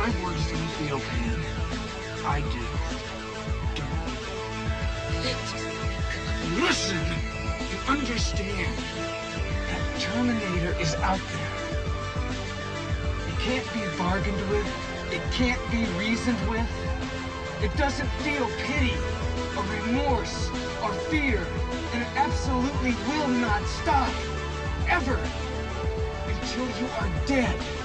my words don't feel pain. I do. Listen! You understand that Terminator is out there. It can't be bargained with. It can't be reasoned with. It doesn't feel pity or remorse or fear, and it absolutely will not stop, ever, until you are dead.